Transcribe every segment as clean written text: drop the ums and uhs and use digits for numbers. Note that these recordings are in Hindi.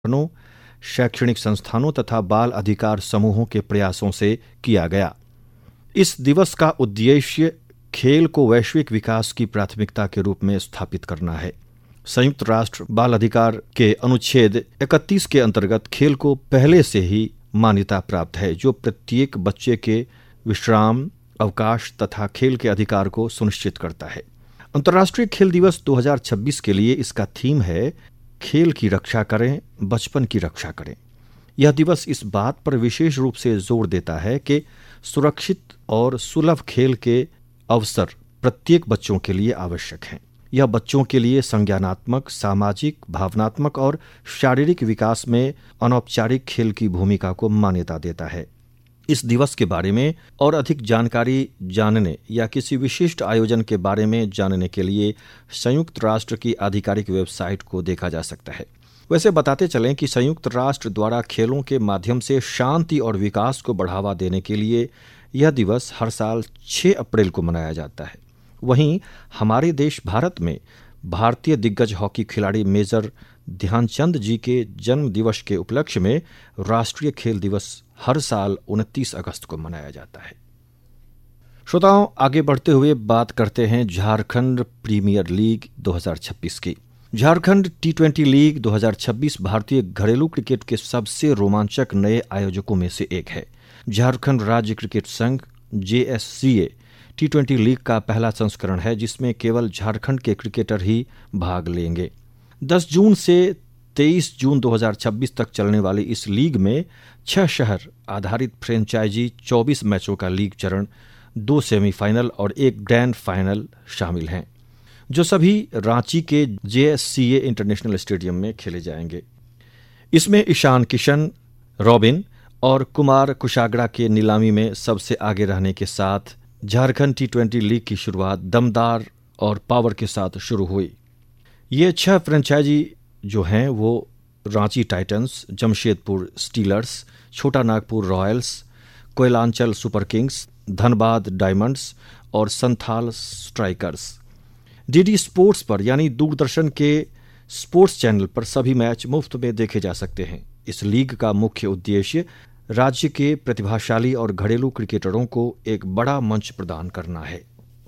संगठनों, शैक्षणिक संस्थानों तथा बाल अधिकार समूहों के प्रयासों से किया गया। इस दिवस का उद्देश्य खेल को वैश्विक विकास की प्राथमिकता के रूप में स्थापित करना है। संयुक्त राष्ट्र बाल अधिकार के अनुच्छेद 31 के अंतर्गत खेल को पहले से ही मान्यता प्राप्त है, जो प्रत्येक बच्चे के विश्राम, अवकाश तथा खेल के अधिकार को सुनिश्चित करता है। अंतर्राष्ट्रीय खेल दिवस 2026 के लिए इसका थीम है, खेल की रक्षा करें, बचपन की रक्षा करें। यह दिवस इस बात पर विशेष रूप से जोर देता है कि सुरक्षित और सुलभ खेल के अवसर प्रत्येक बच्चों के लिए आवश्यक हैं। यह बच्चों के लिए संज्ञानात्मक, सामाजिक, भावनात्मक और शारीरिक विकास में अनौपचारिक खेल की भूमिका को मान्यता देता है। इस दिवस के बारे में और अधिक जानकारी जानने या किसी विशिष्ट आयोजन के बारे में जानने के लिए संयुक्त राष्ट्र की आधिकारिक वेबसाइट को देखा जा सकता है। वैसे बताते चलें कि संयुक्त राष्ट्र द्वारा खेलों के माध्यम से शांति और विकास को बढ़ावा देने के लिए यह दिवस हर साल 6 अप्रैल को मनाया जाता है। वहीं हमारे देश भारत में भारतीय दिग्गज हॉकी खिलाड़ी मेजर ध्यानचंद जी के जन्म दिवस के उपलक्ष्य में राष्ट्रीय खेल दिवस हर साल 29 अगस्त को मनाया जाता है। श्रोताओं, आगे बढ़ते हुए बात करते हैं झारखंड प्रीमियर लीग 2026 की। झारखंड T20 लीग 2026 भारतीय घरेलू क्रिकेट के सबसे रोमांचक नए आयोजकों में से एक है। झारखंड राज्य क्रिकेट संघ JSCA T20 लीग का पहला संस्करण है, जिसमें केवल झारखंड के क्रिकेटर ही भाग लेंगे। 10 जून से 23 जून 2026 तक चलने वाली इस लीग में 6 शहर आधारित फ्रेंचाइजी 24 मैचों का लीग चरण, 2 सेमीफाइनल और 1 ग्रैंड फाइनल शामिल हैं, जो सभी रांची के JSCA इंटरनेशनल स्टेडियम में खेले जाएंगे। इसमें ईशान किशन, रॉबिन और कुमार कुशागड़ा के नीलामी में सबसे आगे रहने के साथ झारखंड T20 लीग की शुरुआत दमदार और पावर के साथ शुरू हुई। ये 6 फ्रेंचाइजी जो हैं वो रांची टाइटंस, जमशेदपुर स्टीलर्स, छोटा Nagpur Royals, Koylanchal super Kings, Dhanbad diamonds और संथाल स्ट्राइकर्स। DD स्पोर्ट्स पर यानी दूरदर्शन के स्पोर्ट्स चैनल पर सभी मैच मुफ्त में देखे जा सकते हैं। इस लीग का मुख्य उद्देश्य राज्य के प्रतिभाशाली और घरेलू क्रिकेटरों को एक बड़ा मंच प्रदान करना है।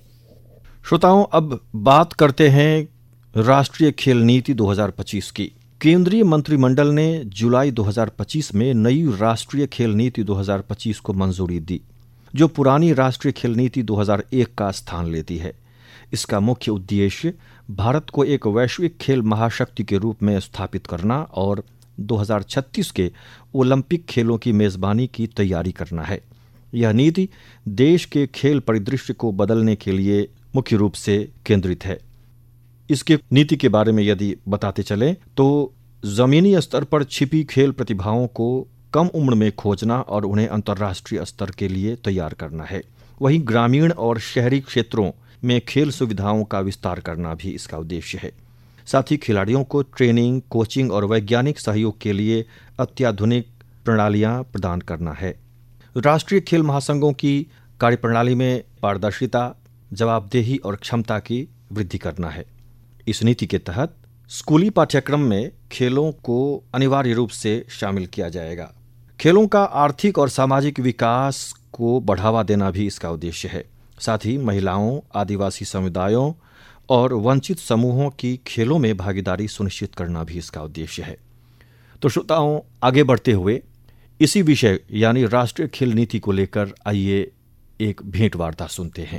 श्रोताओं, अब बात करते हैं राष्ट्रीय खेल नीति 2025 की। केंद्रीय मंत्रिमंडल ने जुलाई 2025 में नई राष्ट्रीय खेल नीति 2025 को मंजूरी दी, जो पुरानी राष्ट्रीय खेल नीति 2001 का स्थान लेती है। इसका मुख्य उद्देश्य भारत को एक वैश्विक खेल महाशक्ति के रूप में स्थापित करना और 2036 के ओलंपिक खेलों की मेजबानी की तैयारी करना है। यह नीति देश के खेल परिदृश्य को बदलने के लिए मुख्य रूप से केंद्रित है। इसके नीति के बारे में यदि बताते चलें तो जमीनी स्तर पर छिपी खेल प्रतिभाओं को कम उम्र में खोजना और उन्हें अंतर्राष्ट्रीय स्तर के लिए तैयार करना है। वहीं ग्रामीण और शहरी क्षेत्रों में खेल सुविधाओं का विस्तार करना भी इसका उद्देश्य है। साथ ही खिलाड़ियों को ट्रेनिंग, कोचिंग और वैज्ञानिक सहयोग के लिए अत्याधुनिक प्रणालियां प्रदान करना है। राष्ट्रीय खेल महासंघों की कार्यप्रणाली में पारदर्शिता, जवाबदेही और क्षमता की वृद्धि करना है। इस नीति के तहत स्कूली पाठ्यक्रम में खेलों को अनिवार्य रूप से शामिल किया जाएगा। खेलों का आर्थिक और सामाजिक विकास को बढ़ावा देना भी इसका उद्देश्य है। साथ ही महिलाओं, आदिवासी समुदायों और वंचित समूहों की खेलों में भागीदारी सुनिश्चित करना भी इसका उद्देश्य है। तो श्रोताओं, आगे बढ़ते हुए इसी विषय यानी राष्ट्रीय खेल नीति को लेकर आइए एक भेंट वार्ता सुनते हैं।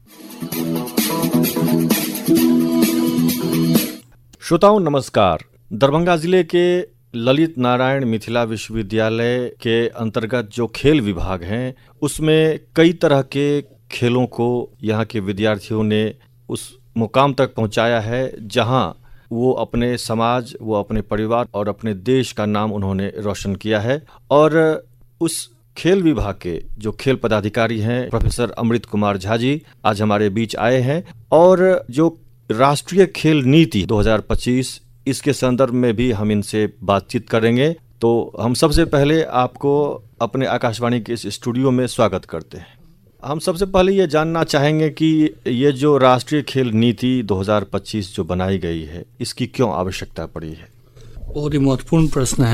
श्रोताओं नमस्कार। दरभंगा जिले के ललित नारायण मिथिला विश्वविद्यालय के अंतर्गत जो खेल विभाग हैं उसमें कई तरह के खेलों को यहाँ के विद्यार्थियों ने उस मुकाम तक पहुंचाया है जहां वो अपने समाज, वो अपने परिवार और अपने देश का नाम उन्होंने रोशन किया है। और उस खेल विभाग के जो खेल पदाधिकारी हैं प्रोफेसर अमृत कुमार झा जी आज हमारे बीच आए हैं और जो राष्ट्रीय खेल नीति 2025 इसके संदर्भ में भी हम इनसे बातचीत करेंगे। तो हम सबसे पहले आपको अपने आकाशवाणी के इस स्टूडियो में स्वागत करते हैं। हम सबसे पहले ये जानना चाहेंगे कि ये जो राष्ट्रीय खेल नीति 2025 जो बनाई गई है इसकी क्यों आवश्यकता पड़ी है? बहुत ही महत्वपूर्ण प्रश्न है।